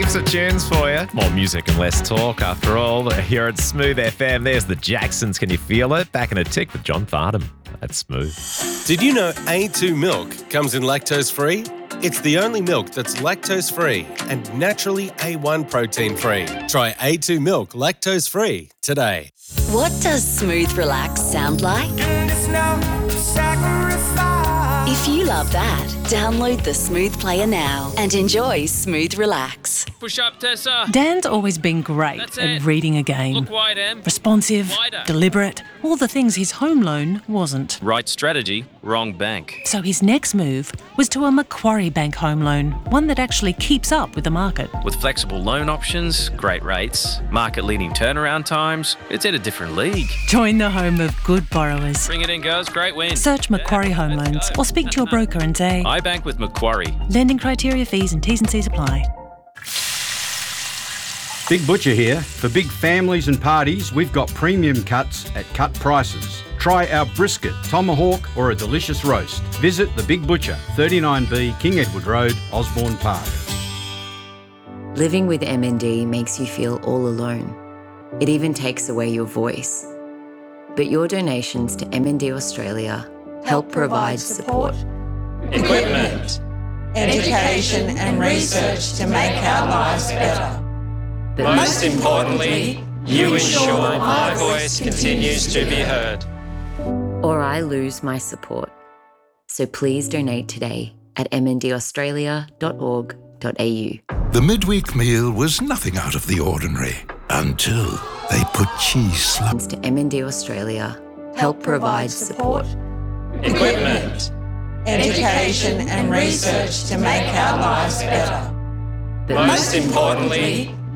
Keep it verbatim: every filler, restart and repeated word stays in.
Heaps of tunes for you. More music and less talk, after all. Here at Smooth F M, there's the Jacksons. Can you feel it? Back in a tick with John Farnham. That's smooth. Did you know A two milk comes in lactose-free? It's the only milk that's lactose-free and naturally A one protein-free. Try A two milk lactose-free today. What does Smooth Relax sound like? If you love that, download the Smooth Player now and enjoy Smooth Relax. Push up, Tessa. Dan's always been great That's at it. reading a game. Look wide, Em. Responsive, Wider. deliberate, all the things his home loan wasn't. Right strategy, wrong bank. So his next move was to a Macquarie Bank home loan, one that actually keeps up with the market. With flexible loan options, great rates, market-leading turnaround times, it's in a different league. Join the home of good borrowers. Bring it in, girls. Great win. Search Macquarie Home Loans or speak to your broker and say, I bank with Macquarie. lending criteria, fees and T's and C's apply. Big Butcher here. For big families and parties, we've got premium cuts at cut prices. Try our brisket, tomahawk or a delicious roast. Visit The Big Butcher, thirty-nine B King Edward Road, Osborne Park. Living with M N D makes you feel all alone. It even takes away your voice. But your donations to M N D Australia help provide support. Equipment, education and research to make our lives better. But Most importantly, you ensure my voice continues to be heard. or I lose my support. So please donate today at m n d australia dot org dot a u. The midweek meal was nothing out of the ordinary until they put cheese slabs to M N D Australia help provide support. Equipment, education and research to make our lives better. But Most importantly,